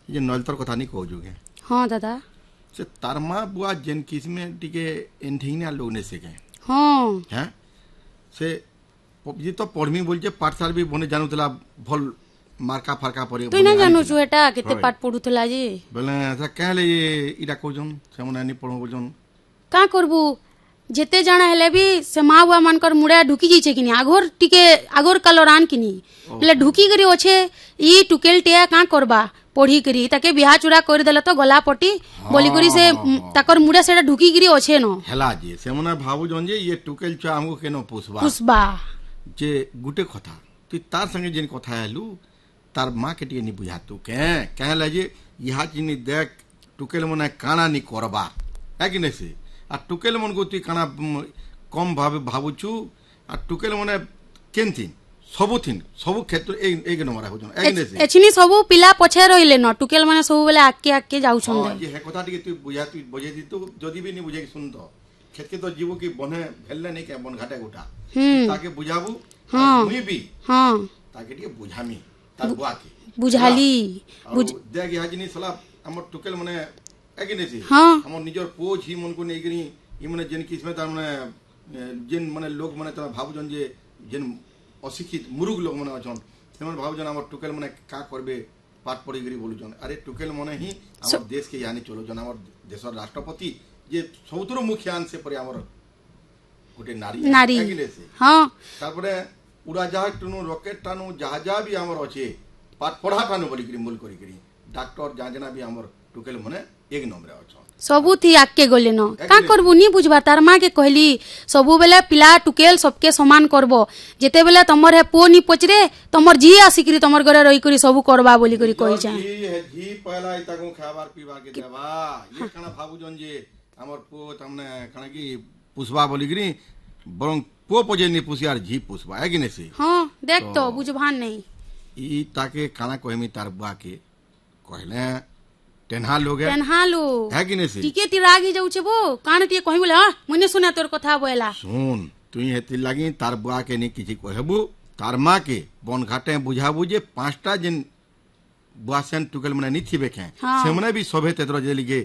जे नलतर कथा नहीं कहू के हाँ दादा से तार माँ बुआ जेन किस्मे टिके एंठिंगना लोग ने से के हाँ हैं से ये तो पढ़मी बोल जे पाठशाला भी बने जानुतला भल मार्का फारका परे तू ना जानू छु एटा केते पाठ पढुतला जी बोले ऐसा कहले ये इडा कोजन सेमना नहीं पढो बोजन का करबू जेते जाना हेले भी से माँ बुआ मानकर मुड़ा ढुकी जाइछे किनी आगोर टिके आगोर कलरान किनी ले ढुकी करी ओछे ई टुकेल टिया का करबा पढ़ी करी ताके बिहा चुरा कर देला तो गला पटी बोली करी से ताकर मुड़ा सेटा ढुकी करी ओछे न हेला जी सेमना भाबू जन जे ये टुकेल चा हमको केनो पुसबा जे गुटे कथा तू तार संगे जेन कथा हेलु तार माँ के टिके नी बुझा तू कहला जे इहा चिनी देख टुकेल मने काना नी करबा है कि नहीं से आ टुकेल मन को तू काना कम भाबुछु आ टुकेल मने केनथिन सबुथिन सबु क्षेत्र एक नंबर हो जन है कि नहीं से एछनी सबु पिला पछे रहिले न टुकेल माने सबु बेले आके जाउ छन हां ये है कथा टिके तू बुझे दी तू जदी भी नी बुझे कि सुन तो खेत के तो जीवो की बने भेलले नहीं के बन घाटे उठा ताके बुझाबू हां मुई भी हां ताके टिके बुझामी तार बुआ के बुझाली देख या जिनी सला हमर टुकेल मने है कि नहीं से हमर निजर पोछ ही मन को नहीं करी ई मने जेन किस्म तार मने जेन मने लोग मने त भाबु जन जे जेन अशिक्षित मुरुग लोग मने अछन सेमन भाबु जन हमर टुकेल मने का करबे पाठ पढ़ी करी बोलु जन अरे टुकेल मने ही हमर देश के यानी चलो जन हमर देशर राष्ट्रपति जे सबुतर मुख्य से परे हमर गोटे नारी है कि नहीं से हां तारपरे उड़ाजहाज टनु रॉकेट टनु जहाजा भी हमर अछि पाठ पढ़ा टनु बोली करी मूल करी करी डॉक्टर जाजना भी हमर टुकेल मने एक नंबर अछन सबु थी आके गले न का करबू नी बुझबा तार माँ के कहली सबु बेले पिला टुकेल सबके समान करबो जेते बेले तमर है पो नी पचरे तमर जी आसिकरी तमर घरे रही करी सबु करबा बोली करी कहि जा जी पहला इताको खाबार पीबार के देबा ये कना भाबू जन जे हमर पो तमने कना की पुसबा बोली करी बरं पो पजे नी पुसियार जी पुसबा है कि नहीं से हां देख तो बुझभान नहीं ई ताके कना कहमी तार बुआ के कहले टेन्हा लोग है कि नहीं से टिके तिरागी जाउ छे बो कान टिके कहि बोले हां मने सुना तोर कथा बोला सुन तुई हेति लागी तार बुआ के नी किछि कहबू तार माँ के बन घाटे बुझाबू जे पांचटा जिन बुआसन टुकेल मने नी थिबे के सेमने भी सभे तेतर जे लिगे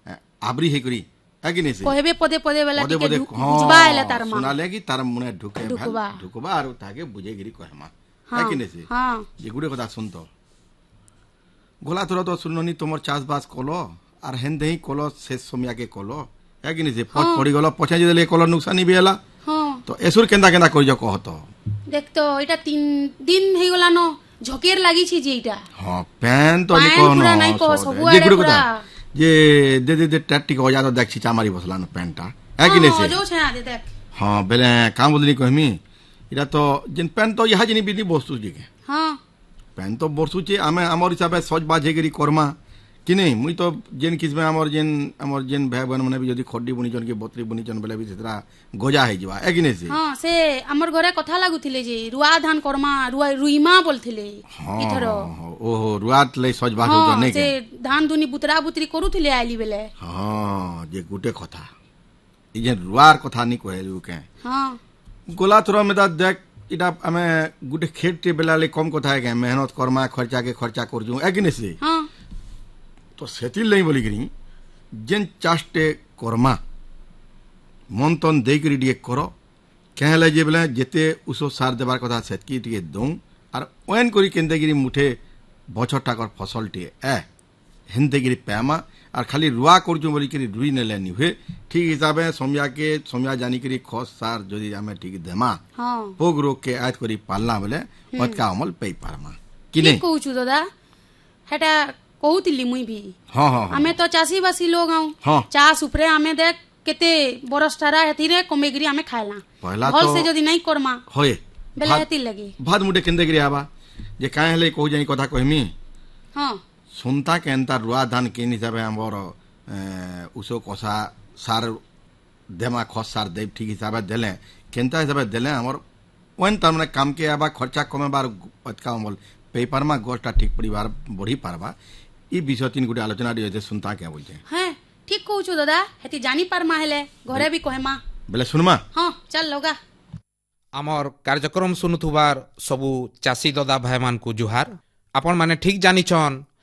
आबरी हे करी है कि नहीं से कहबे पदे पदे वाला टिके बुझबा आइला तार माँ सुना ले कि तार मने ढुकबा आरो ताके बुझे गिरी कहमा है कि नहीं से हां ये गुडे कथा सुन तो गोला तोरा तो सुननी तुमर चाष बास कलो आर हेन देही कलो शेष सोमिया के कलो है कि नहीं से पट पड़ी गलो पछे जे ले कलो नुकसानी भी हला हां तो एसुर केंदा केंदा करि जो कहतो देख तो एटा 3 दिन हे गला न झकेर लागि छी जे एटा हां पेन तो नि कहनो पूरा नहीं कह सब जे गुडे कथा जे दे टट्टी को जा तो देख छी चामारी बसला न पेनटा है कि नहीं से जो छे दे देख हां बेले काम बोलनी कहमी इरा तो जिन पेन तो यहा जिनी बिनी वस्तु जी के हां पेन तो बरसुचे आमे हमर हिसाबे सज बाजे करी कर्मा कि नहीं मुई तो जेन किसमे हमर जेन भाई बहन माने भी जदी खड्डी बुनी जन के बतरी बुनी जन बेले भी सेतरा गजा हे जिवा है कि नहीं से हां से हमर घरे कथा लागुथिले जे रुआ धान कर्मा रुईमा बोलथिले इथर ओहो रुआत ले सज बाज हो जने के से धान दुनी बुतरा बुतरी करूथिले आइली बेले हां जे गुटे कथा ई जे रुआर कथा नी कहलु के हां गोला थोरा में दा देख इटा हमें गुटे खेत टे बेला ले कम कथा है के मेहनत कर्मा खर्चा के खर्चा कर जू है कि नहीं से हां तो सेतिल नहीं बोली करी जेन चाष्टे कर्मा मन तन दे करी दिए करो कहले जे बेले जेते उसो सार देबार कथा सेतकी टिके दऊ आर ओन करी केंदे गिरी मुठे बछर टाकर फसल टे हेंदे गिरी पैमा और खाली रुआ कर जो बोली करी रुई ने लेनी हुए ठीक हिसाबे सोमिया जानी करी खस सार जदी हमें ठीक देमा हां पोग रोग के आयत करी पालना बोले पतका अमल पे पारमा कि नहीं कहू छु दादा हेटा कहूतिली मुई भी हां हां हमें तो चासी बासी लोग आऊ चास ऊपरे हमें देख केते बरस टारा हेती रे कमेगिरी हमें खायला पहला तो से जदी नहीं करमा होए बेले हेती लगी भात मुटे केंदे गिरी आबा जे काहे ले कहू जाई कथा कहमी हां सुनता के अंतर रुआ धान के हिसाबे हमर उसो कसा सार देमा खस सार देव ठीक हिसाबे देले केंता हिसाबे देले हमर ओन तमने काम के आबा खर्चा कमे बार अतका अमल पेपर मा गोष्टा ठीक परिवार बढ़ी पारबा ई विषय तीन गुटे आलोचना दिए सुनता के बोलते हैं ठीक कहू छु दादा हेती जानी पारमा हेले घरे भी कहेमा बेले सुनमा हां चल लगा आमर कार्यक्रम सुनुथुबार सबु चासी दादा भाई मान को जुहार आपण माने ठीक जानी छन